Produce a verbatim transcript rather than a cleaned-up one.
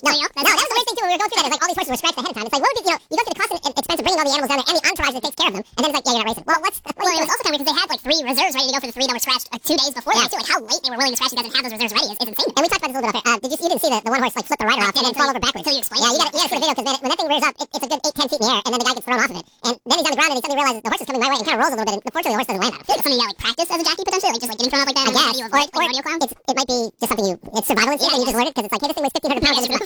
No, you know? no, that was the worst thing too. When we were going through that, is like all these horses were scratched ahead of time. It's like, what would you, you know, you go through the cost and expense of bringing all the animals down there and the entourage that takes care of them, and then it's like, yeah, you're not racing. Well, what's the, what well, it was also kind of weird because they had like three reserves ready to go for the three that were scratched uh, two days before yeah. that too. Like how late they were willing to scratch these guys and have those reserves ready is, is insane. And we talked about this a little bit off air. Uh, did you, you didn't see the, the one horse like flip the rider off and then fall over backwards? Until you explain. Yeah, you it. gotta, you gotta see the video because when that thing rears up, it, it's a good eight, ten feet in the air, and then the guy gets thrown off of it, and then he's on the ground and he suddenly realizes the horse is coming my way and kind of rolls a little bit, and unfortunately the horse doesn't land on him. I feel like it's something you gotta like practice as a jockey potentially, like just like getting thrown off like that. I And guess, how do you or, avoid, or like, rodeo clown? it's, it might be just something you, it's survival instinct, Yeah, and you just learn it because it's like, hey, this thing weighs fifteen hundred pounds, and it's